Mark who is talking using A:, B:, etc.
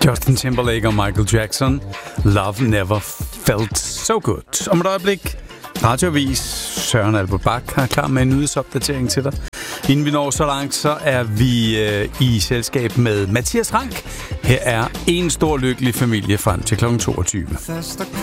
A: Justin Timberlake og Michael Jackson. Love never felt so good. Om et øjeblik, radioavis. Søren Albert Bak er klar med en nyhedsopdatering til dig. Inden vi når så langt, så er vi i selskab med Mathias Rank. Her er en stor lykkelig familie frem til kl. 22.